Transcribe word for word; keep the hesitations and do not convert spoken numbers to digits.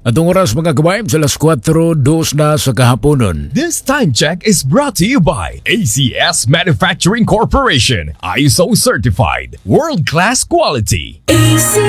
Atong oras mga kabayan sa alas kwatro dos na sa kahaponon. This time check is brought to you by A C S Manufacturing Corporation, I S O certified, world-class quality. A C